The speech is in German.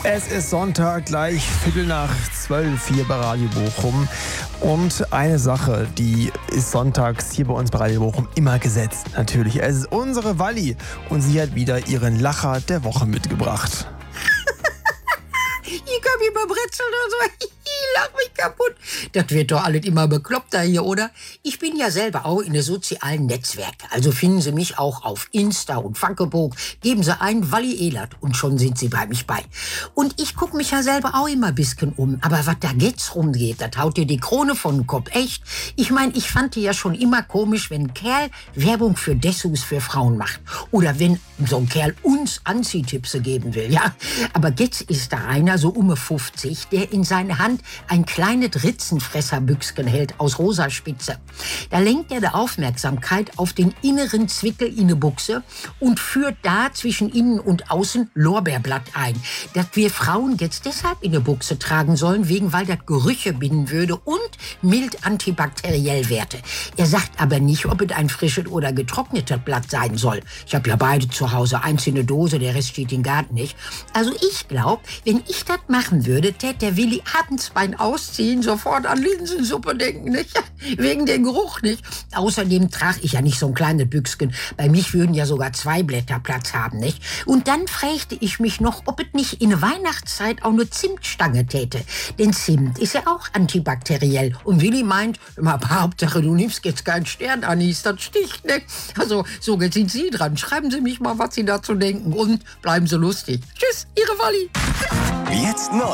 Es ist Sonntag, gleich 11:15 hier bei Radio Bochum. Und eine Sache, die ist sonntags hier bei uns bei Radio Bochum immer gesetzt. Natürlich, es ist unsere Walli und sie hat wieder ihren Lacher der Woche mitgebracht. Ich kann mich mal bretzeln oder so. Ich lach mich kaputt. Das wird doch alles immer bekloppter hier, oder? Ich bin ja selber auch in den sozialen Netzwerken. Also finden Sie mich auch auf Insta und Funkebook. Geben Sie ein Walli Elert und schon sind Sie bei mich bei. Und ich gucke mich ja selber auch immer ein bisschen um. Aber was da jetzt rumgeht, das haut dir die Krone von den Kopf. Echt. Ich meine, ich fand die ja schon immer komisch, wenn ein Kerl Werbung für Dessous für Frauen macht. Oder wenn so ein Kerl uns Anziehtipps geben will, ja. Aber jetzt ist da einer, so um 50, der in seine Hand ein kleines Ritzenfresserbüchschen hält aus rosa Spitze. Da lenkt er die Aufmerksamkeit auf den inneren Zwickel in der Buchse und führt da zwischen innen und außen Lorbeerblatt ein, das wir Frauen jetzt deshalb in der Buchse tragen sollen, weil das Gerüche binden würde und mild antibakteriell werte. Er sagt aber nicht, ob es ein frisches oder getrocknetes Blatt sein soll. Ich habe ja beide zu Hause, eins in der Dose, der Rest steht im Garten nicht. Also ich glaube, wenn ich das machen würde, täte der Willi abends beim Ausziehen sofort an Linsensuppe denken, nicht? Wegen dem Geruch, nicht? Außerdem trage ich ja nicht so ein kleines Büchschen. Bei mich würden ja sogar 2 Blätter Platz haben, nicht? Und dann fragte ich mich noch, ob es nicht in der Weihnachtszeit auch eine Zimtstange täte. Denn Zimt ist ja auch antibakteriell. Und Willi meint, immer, Hauptsache, du nimmst jetzt keinen Sternanis, das sticht, ne? Also, so, jetzt sind Sie dran. Schreiben Sie mich mal, was Sie dazu denken und bleiben Sie lustig. Tschüss, Ihre Walli. Jetzt neu.